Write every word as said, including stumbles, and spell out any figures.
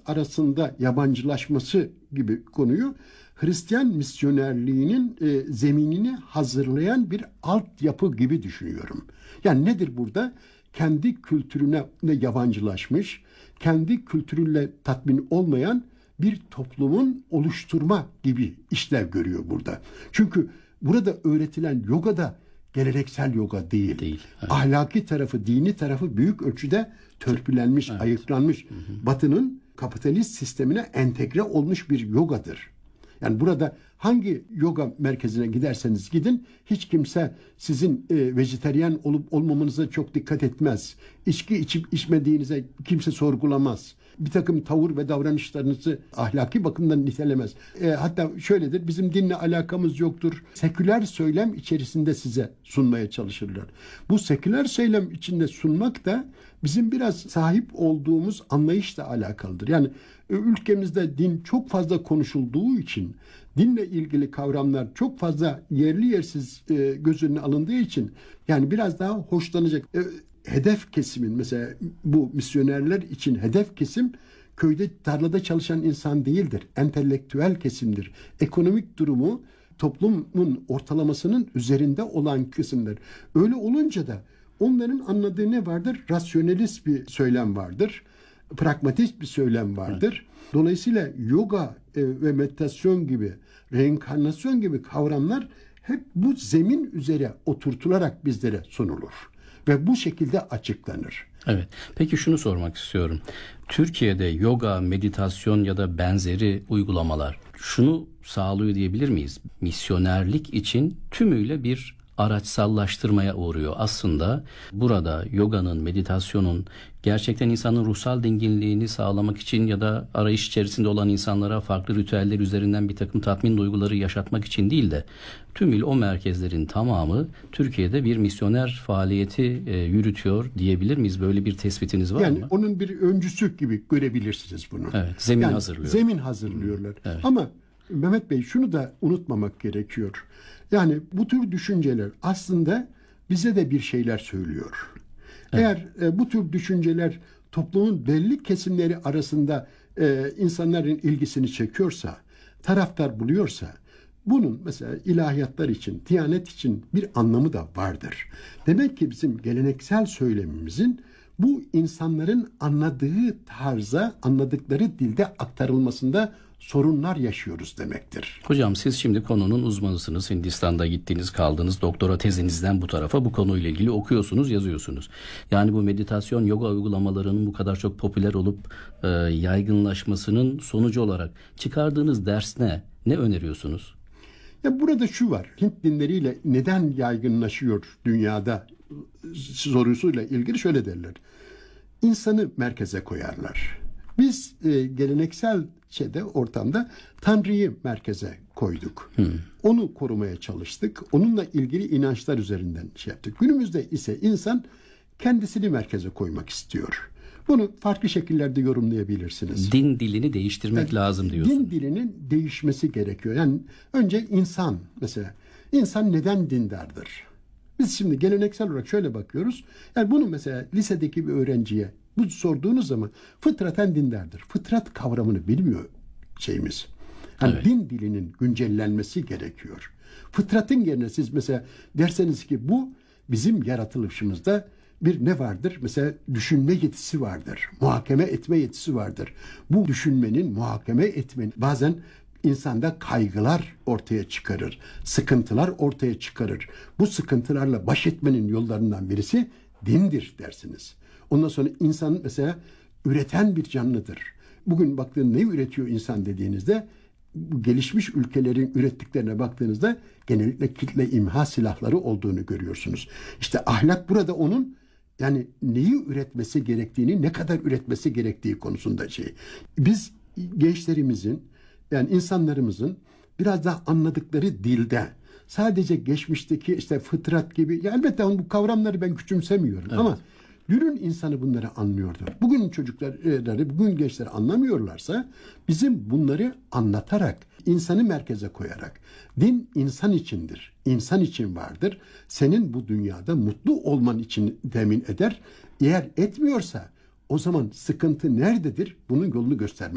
arasında yabancılaşması gibi konuyu Hristiyan misyonerliğinin e, zeminini hazırlayan bir altyapı gibi düşünüyorum. Yani nedir burada? Kendi kültürüne yabancılaşmış, kendi kültürüyle tatmin olmayan bir toplumun oluşturma gibi işlev görüyor burada. Çünkü burada öğretilen yoga da geleneksel yoga değil. değil evet. Ahlaki tarafı, dini tarafı büyük ölçüde törpülenmiş, evet. ayıklanmış. Hı hı. Batı'nın kapitalist sistemine entegre olmuş bir yogadır. Yani burada hangi yoga merkezine giderseniz gidin, hiç kimse sizin e, vejeteryan olup olmamanıza çok dikkat etmez. İçki içip içmediğinize kimse sorgulamaz. Bir takım tavır ve davranışlarınızı ahlaki bakımdan nitelemez. E, hatta şöyledir, bizim dinle alakamız yoktur. Seküler söylem içerisinde size sunmaya çalışırlar. Bu seküler söylem içinde sunmak da bizim biraz sahip olduğumuz anlayışla alakalıdır. Yani ülkemizde din çok fazla konuşulduğu için, dinle ilgili kavramlar çok fazla yerli yersiz e, göz önüne alındığı için, yani biraz daha hoşlanacak. E, hedef kesimin, mesela bu misyonerler için hedef kesim köyde tarlada çalışan insan değildir. Entelektüel kesimdir. Ekonomik durumu toplumun ortalamasının üzerinde olan kısımdır. Öyle olunca da onların anladığı ne vardır? Rasyonelist bir söylem vardır. Pragmatist bir söylem vardır. Dolayısıyla yoga e, ve meditasyon gibi, reenkarnasyon gibi kavramlar hep bu zemin üzere oturtularak bizlere sunulur. Ve bu şekilde açıklanır. Evet. Peki şunu sormak istiyorum. Türkiye'de yoga, meditasyon ya da benzeri uygulamalar şunu sağlıyor diyebilir miyiz? Misyonerlik için tümüyle bir araçsallaştırmaya uğruyor. Aslında burada yoganın, meditasyonun gerçekten insanın ruhsal dinginliğini sağlamak için ya da arayış içerisinde olan insanlara farklı ritüeller üzerinden bir takım tatmin duyguları yaşatmak için değil de tümüyle o merkezlerin tamamı Türkiye'de bir misyoner faaliyeti e, yürütüyor diyebilir miyiz? Böyle bir tespitiniz var yani mı? Yani onun bir öncüsü gibi görebilirsiniz bunu. Evet, zemin yani hazırlıyor. Zemin hazırlıyorlar. Evet. Ama Mehmet Bey, şunu da unutmamak gerekiyor. Yani bu tür düşünceler aslında bize de bir şeyler söylüyor. Evet. Eğer e, bu tür düşünceler toplumun belli kesimleri arasında e, insanların ilgisini çekiyorsa, taraftar buluyorsa, bunun mesela ilahiyatlar için, diyanet için bir anlamı da vardır. Demek ki bizim geleneksel söylemimizin bu insanların anladığı tarza, anladıkları dilde aktarılmasında sorunlar yaşıyoruz demektir. Hocam, siz şimdi konunun uzmanısınız. Hindistan'da gittiniz, kaldınız. Doktora tezinizden bu tarafa bu konuyla ilgili okuyorsunuz, yazıyorsunuz. Yani bu meditasyon, yoga uygulamalarının bu kadar çok popüler olup e, yaygınlaşmasının sonucu olarak çıkardığınız ders ne? Ne öneriyorsunuz? Ya burada şu var. Hint dinleriyle neden yaygınlaşıyor dünyada sorusuyla ilgili şöyle derler. İnsanı merkeze koyarlar. Biz e, geleneksel şeyde, ortamda Tanrı'yı merkeze koyduk. Hmm. Onu korumaya çalıştık. Onunla ilgili inançlar üzerinden şey yaptık. Günümüzde ise insan kendisini merkeze koymak istiyor. Bunu farklı şekillerde yorumlayabilirsiniz. Din dilini değiştirmek yani, lazım diyorsun. Din dilinin değişmesi gerekiyor. Yani önce insan, mesela insan neden dindardır? Biz şimdi geleneksel olarak şöyle bakıyoruz. Yani bunu mesela lisedeki bir öğrenciye bu sorduğunuz zaman fıtraten dindardır. Fıtrat kavramını bilmiyor şeyimiz. Yani evet. Din dilinin güncellenmesi gerekiyor. Fıtratın yerine siz mesela derseniz ki bu bizim yaratılışımızda bir ne vardır? Mesela düşünme yetisi vardır. Muhakeme etme yetisi vardır. Bu düşünmenin, muhakeme etmenin bazen insanda kaygılar ortaya çıkarır. Sıkıntılar ortaya çıkarır. Bu sıkıntılarla baş etmenin yollarından birisi dindir dersiniz. Ondan sonra insan mesela üreten bir canlıdır. Bugün baktığın ne üretiyor insan dediğinizde, gelişmiş ülkelerin ürettiklerine baktığınızda genellikle kitle imha silahları olduğunu görüyorsunuz. İşte ahlak burada onun yani neyi üretmesi gerektiğini, ne kadar üretmesi gerektiği konusunda şey. Biz gençlerimizin, yani insanlarımızın biraz daha anladıkları dilde, sadece geçmişteki işte fıtrat gibi, ya elbette bu kavramları ben küçümsemiyorum, evet. Ama dünün insanı bunları anlıyordu. Bugün çocukları, bugün gençler anlamıyorlarsa bizim bunları anlatarak, insanı merkeze koyarak, din insan içindir, insan için vardır. Senin bu dünyada mutlu olman için temin eder. Eğer etmiyorsa o zaman sıkıntı nerededir? Bunun yolunu göstermek